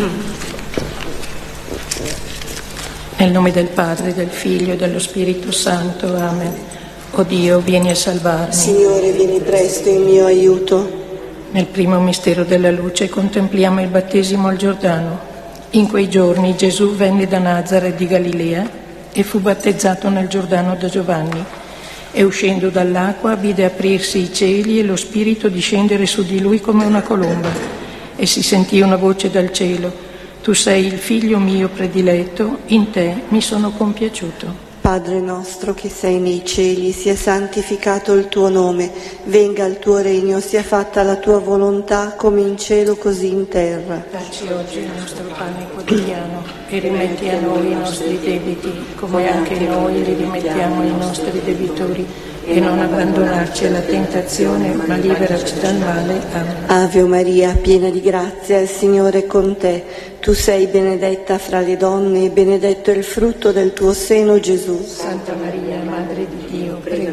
Nel nome del Padre, del Figlio e dello Spirito Santo. Amen. O Dio, vieni a salvarmi. Signore, vieni presto in mio aiuto. Nel primo mistero della luce contempliamo il battesimo al Giordano. In quei giorni Gesù venne da Nazaret di Galilea e fu battezzato nel Giordano da Giovanni. E uscendo dall'acqua vide aprirsi i cieli e lo Spirito discendere su di lui come una colomba. E si sentì una voce dal cielo: Tu sei il Figlio mio prediletto, in te mi sono compiaciuto. Padre nostro che sei nei cieli, sia santificato il tuo nome, venga il tuo regno, sia fatta la tua volontà come in cielo così in terra. Dacci oggi il nostro pane quotidiano e rimetti a noi i nostri debiti, come anche noi li rimettiamo ai nostri debitori, e non abbandonarci alla tentazione, ma liberaci dal male. Amen. Ave Maria, piena di grazia, il Signore è con te. Tu sei benedetta fra le donne e benedetto è il frutto del tuo seno, Gesù. Santa Maria, Madre di Dio, prega